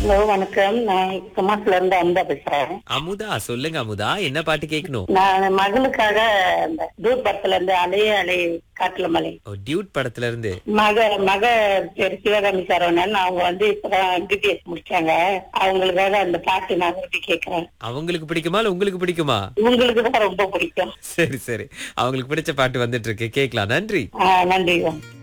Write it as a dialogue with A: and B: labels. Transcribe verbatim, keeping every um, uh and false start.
A: Hello, வணக்கம். நான் குமாஸ்ல இருந்து அமுதா பேசுறேன்.
B: அமுதா, சொல்லுங்க அமுதா, என்ன பாட்டு கேட்கணும்?
A: நான் மகளுக்காக அந்த தூத் படத்துல இருந்து அலையே அலை காட்டுல மலை.
B: ஓ, டியூட் படத்துல இருந்து.
A: மக மக பேரு சிவகாமி சரவணன். அவங்க வந்து இப்பதான் பிபிஎஸ் முடிச்சாங்க. அவங்களுக்காக அந்த பாட்டு நான் விரும்பி கேட்கிறேன்.
B: அவங்களுக்கு பிடிக்குமா இல்ல உங்களுக்கு பிடிக்குமா?
A: உங்களுக்கு தான் ரொம்ப பிடிக்கும்.
B: சரி சரி, அவங்களுக்கு பிடிச்ச பாட்டு வந்துட்டு இருக்கு, கேட்கலாம். நன்றி.
A: ஆஹ் நன்றி.